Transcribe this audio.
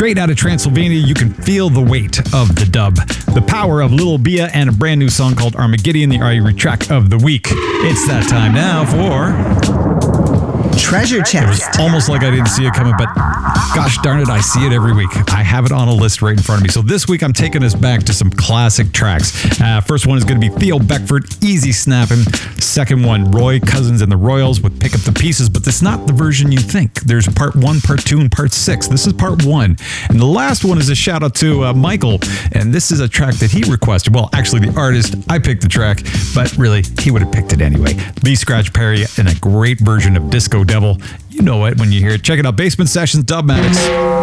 Straight out of Transylvania, you can feel the weight of the dub. The power of Little Bia and a brand new song called Armageddon, the Ari track of the week. It's that time now for... Treasure Chest. Almost like I didn't see it coming, but gosh darn it, I see it every week. I have it on a list right in front of me. So this week I'm taking us back to some classic tracks. First one is going to be Theo Beckford, Easy Snappin'. Second one, Roy Cousins and the Royals with Pick Up the Pieces, but that's not the version you think. There's part 1, part 2, and part 6. This is part 1. And the last one is a shout out to Michael, and this is a track that he requested. Well, actually the artist, I picked the track, but really he would have picked it anyway. Lee Scratch Perry in a great version of Disco Devil. You know it when you hear it. Check it out, Basement Sessions, Dubmatics.